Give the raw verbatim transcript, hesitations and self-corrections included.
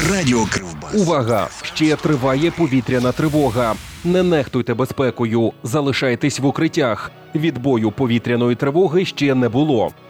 Радіо Кривбас. Увага! Ще триває повітряна тривога. Не нехтуйте безпекою, залишайтесь в укриттях. Відбою повітряної тривоги ще не було.